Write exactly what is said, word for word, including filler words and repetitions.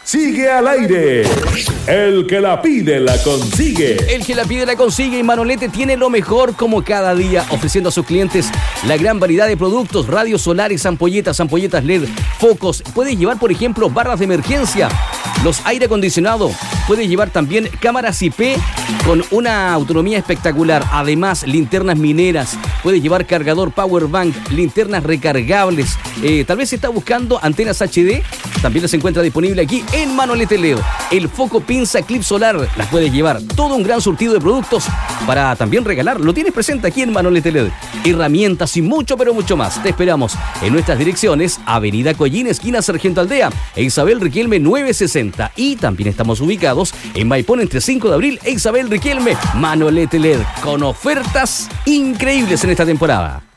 sigue al aire. El que la pide la consigue. El que la pide la consigue y Manolete tiene lo mejor como cada día, ofreciendo a sus clientes la gran variedad de productos, radios solares, ampolletas, ampolletas L E D, focos. Puedes llevar, por ejemplo, barras de emergencia, los aire acondicionado. Puedes llevar también cámaras I P con una autonomía espectacular. Además, linternas mineras. Puedes llevar cargador power bank, linternas recargables. Eh, tal vez está buscando antenas H D. También las encuentra disponible aquí en Manolete L E D. El foco pinza clip solar, las puedes llevar. Todo un gran surtido de productos para también regalar. Lo tienes presente aquí en Manolete L E D. Herramientas y mucho, pero mucho más. Te esperamos en nuestras direcciones: Avenida Collín, esquina Sargento Aldea, e Isabel Riquelme nueve sesenta. Y también estamos ubicados en Maipón entre cinco de abril e Isabel Riquelme. Manolete L E D, con ofertas increíbles en esta temporada.